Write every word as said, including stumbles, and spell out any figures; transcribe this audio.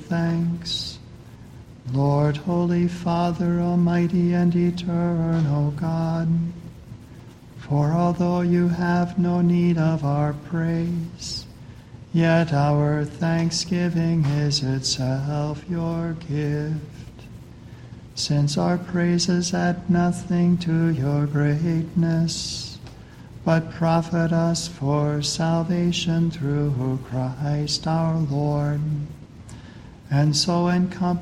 thanks. Lord, Holy Father, Almighty and eternal God, for although you have no need of our praise, yet our thanksgiving is itself your gift. Since our praises add nothing to your greatness, but profit us for salvation through Christ our Lord, and so encompass